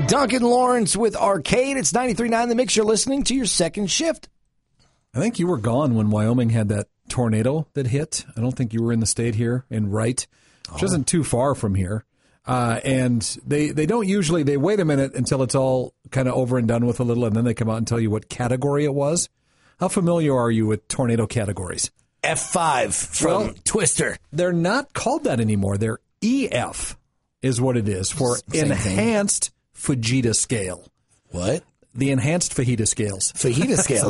Duncan Lawrence with Arcade. It's 93.9 The Mix. You're listening to your second shift. I think you were gone when Wyoming had that tornado that hit. I don't think you were in the state here in Wright, which isn't too far from here. And they don't usually, they wait a minute until it's all kind of over and done with a little, and then they come out and tell you what category it was. How familiar are you with tornado categories? F5 from Twister. They're not called that anymore. They're EF is what it is for Enhanced Fujita Scale. What? The Enhanced Fajita Scales. Fajita Scale.